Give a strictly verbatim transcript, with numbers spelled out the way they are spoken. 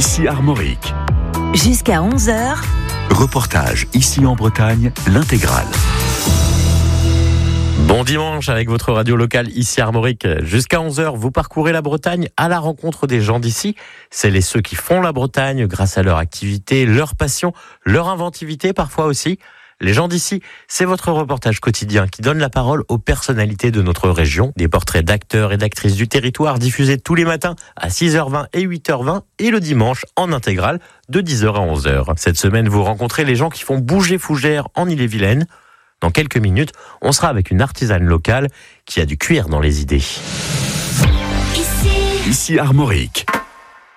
Ici Armorique. Jusqu'à onze heures. Reportage ici en Bretagne, l'intégrale. Bon dimanche avec votre radio locale ici Armorique. Jusqu'à onze heures, vous parcourez la Bretagne à la rencontre des gens d'ici. Celles et ceux qui font la Bretagne grâce à leur activité, leur passion, leur inventivité parfois aussi. Les gens d'ici, c'est votre reportage quotidien qui donne la parole aux personnalités de notre région. Des portraits d'acteurs et d'actrices du territoire diffusés tous les matins à six heures vingt et huit heures vingt et le dimanche en intégrale de dix heures à onze heures. Cette semaine, vous rencontrez les gens qui font bouger Fougères en Ille-et-Vilaine. Dans quelques minutes, on sera avec une artisane locale qui a du cuir dans les idées. Ici Armorique.